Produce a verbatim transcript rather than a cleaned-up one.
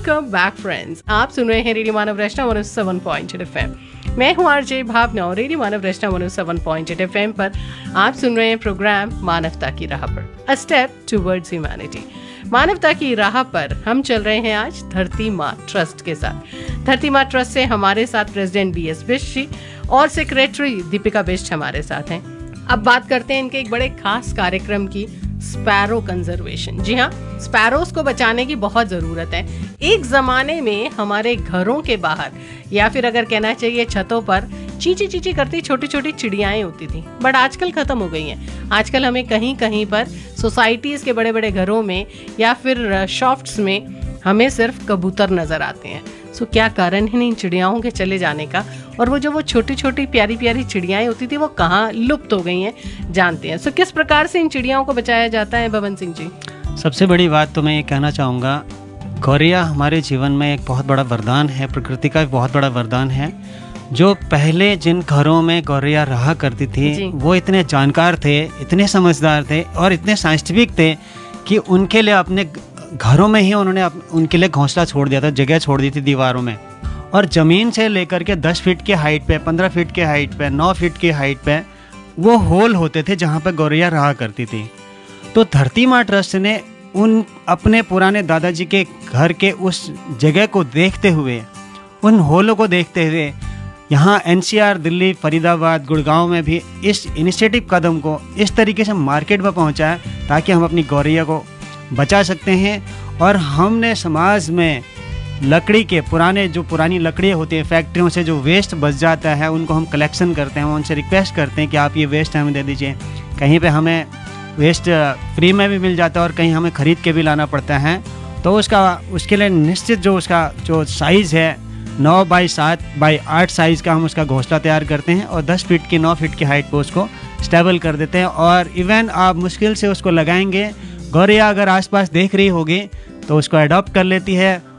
Welcome back friends, आप सुन रहे हैं रेडियो मानव रचना one O seven point eight FM. मैं हूं आरजे भावना और रेडियो मानव रचना one O seven point eight FM पर आप सुन रहे हैं प्रोग्राम मानवता की राह पर, अ स्टेप टुवर्ड्स ह्यूमैनिटी। मानवता की राह पर हम चल रहे हैं आज धरती माँ ट्रस्ट के साथ। धरती माँ ट्रस्ट से हमारे साथ प्रेसिडेंट बी एस बिष्ट जी और सेक्रेटरी दीपिका बिष्ट हमारे साथ हैं। अब बात करते हैं इनके एक बड़े खास कार्यक्रम की, स्पैरो कंजर्वेशन। जी हाँ, स्पैरोज को बचाने की बहुत ज़रूरत है। एक ज़माने में हमारे घरों के बाहर या फिर अगर कहना चाहिए छतों पर चींची चींची करती छोटी छोटी चिड़ियाएँ होती थी, बट आजकल ख़त्म हो गई हैं। आजकल हमें कहीं कहीं पर सोसाइटीज़ के बड़े बड़े घरों में या फिर शॉप्स में हमें सिर्फ कबूतर नज़र आते हैं। सो क्या कारण है इन चिड़ियाओं के चले जाने का, और वो जो वो छोटी छोटी प्यारी प्यारी चिड़ियाएँ होती थी वो कहाँ लुप्त हो गई हैं, जानते हैं। सो किस प्रकार से इन चिड़ियाओं को बचाया जाता है, भवन सिंह जी? सबसे बड़ी बात तो मैं ये कहना चाहूँगा, गौरैया हमारे जीवन में एक बहुत बड़ा वरदान है, प्रकृति का एक बहुत बड़ा वरदान है। जो पहले जिन घरों में गौरैया रहा करती थी वो इतने जानकार थे, इतने समझदार थे और इतने साइंटिफिक थे कि उनके लिए अपने घरों में ही उन्होंने उनके लिए घोंसला छोड़ दिया था, जगह छोड़ दी थी दीवारों में। और ज़मीन से लेकर के दस फीट के हाइट पे, पंद्रह फीट के हाइट पे, नौ फीट की हाइट पे वो होल होते थे जहाँ पे गौरैया रहा करती थी। तो धरती माँ ट्रस्ट ने उन अपने पुराने दादाजी के घर के उस जगह को देखते हुए, उन होलों को देखते हुए यहाँ N C R, Delhi, Faridabad, Gurgaon में भी इस इनिशिएटिव कदम को इस तरीके से मार्केट में पहुँचाया ताकि हम अपनी गौरैया को बचा सकते हैं। और हमने समाज में लकड़ी के पुराने जो पुरानी लकड़ियाँ होती हैं, फैक्ट्रियों से जो वेस्ट बच जाता है उनको हम कलेक्शन करते हैं, उनसे रिक्वेस्ट करते हैं कि आप ये वेस्ट हमें दे दीजिए। कहीं पे हमें वेस्ट फ्री में भी मिल जाता है और कहीं हमें ख़रीद के भी लाना पड़ता है। तो उसका उसके लिए निश्चित जो उसका जो साइज़ है नौ बाई सात बाई आठ साइज़ का हम उसका घोंसला तैयार करते हैं और दस फीट की नौ फीट की हाइट पर उसको स्टेबल कर देते हैं। और इवन आप मुश्किल से उसको लगाएंगे, गौरैया अगर आसपास देख रही होगी तो उसको अडॉप्ट कर लेती है